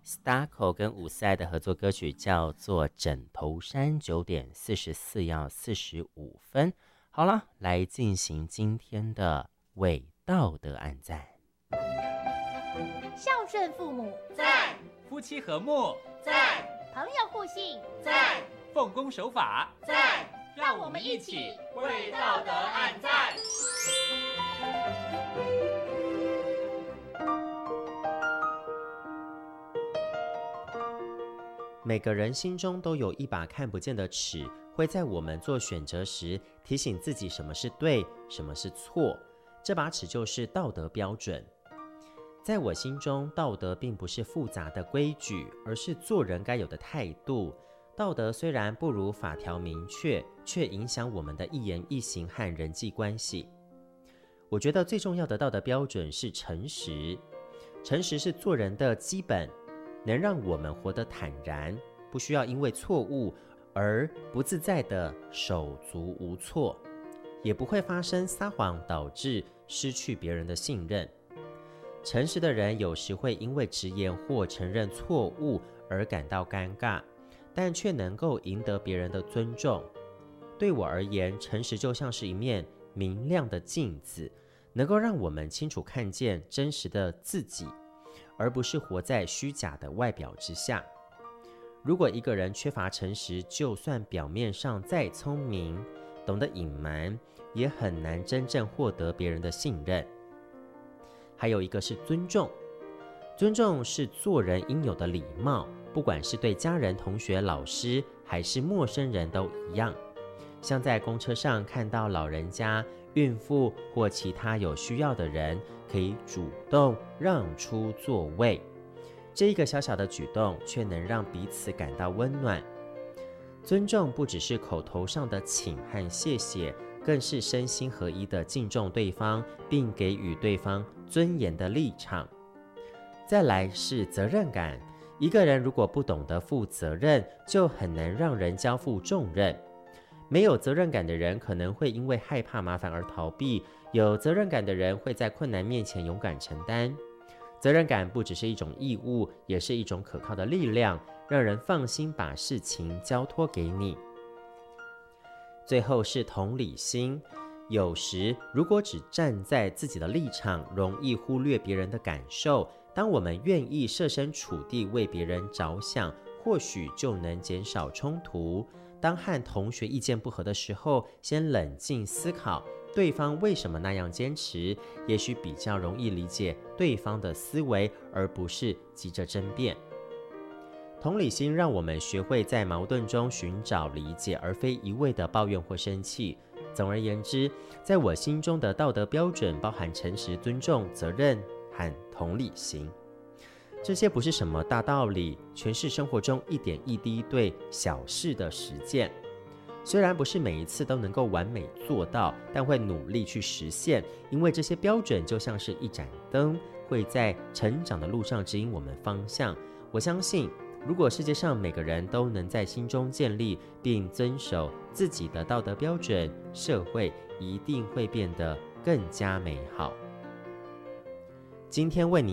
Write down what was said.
Starco 跟伍思爱的合作歌曲叫做《枕头山》，9点44要45分。好了，来进行今天的伪道德按赞。 孝顺父母赞，夫妻和睦赞， 朋友互信赞，奉公守法赞， 让我们一起为道德按赞。 每个人心中都有一把看不见的尺，会在我们做选择时提醒自己什么是对，什么是错。这把尺就是道德标准。在我心中，道德并不是复杂的规矩，而是做人该有的态度。道德虽然不如法条明确，却影响我们的一言一行和人际关系。我觉得最重要的道德标准是诚实。诚实是做人的基本，能让我们活得坦然，不需要因为错误而不自在的手足无措，也不会发生撒谎导致失去别人的信任。诚实的人有时会因为直言或承认错误而感到尴尬，但却能够赢得别人的尊重。对我而言，诚实就像是一面明亮的镜子，能够让我们清楚看见真实的自己，而不是活在虚假的外表之下。如果一个人缺乏诚实，就算表面上再聪明，懂得隐瞒，也很难真正获得别人的信任。还有一个是尊重，尊重是做人应有的礼貌，不管是对家人、同学、老师，还是陌生人都一样。像在公车上看到老人家、孕妇或其他有需要的人，可以主动让出座位。这一个小小的举动，却能让彼此感到温暖。尊重不只是口头上的请和谢谢，更是身心合一的敬重对方，并给予对方尊严的立场。再来是责任感，一个人如果不懂得负责任，就很难让人交付重任。没有责任感的人可能会因为害怕麻烦而逃避，有责任感的人会在困难面前勇敢承担。责任感不只是一种义务，也是一种可靠的力量，让人放心把事情交托给你。最后是同理心，有时如果只站在自己的立场，容易忽略别人的感受。当我们愿意设身处地为别人着想，或许就能减少冲突。当和同学意见不合的时候，先冷静思考对方为什么那样坚持，也许比较容易理解对方的思维，而不是急着争辩。同理心让我们学会在矛盾中寻找理解，而非一味的抱怨或生气。总而言之，在我心中的道德标准包含诚实、尊重、责任和同理心。这些不是什么大道理，全是生活中一点一滴对小事的实践。虽然不是每一次都能够完美做到，但会努力去实现，因为这些标准就像是一盏灯，会在成长的路上指引我们方向。我相信，如果世界上每个人都能在心中建立并遵守自己的道德标准，社会一定会变得更加美好。今天为你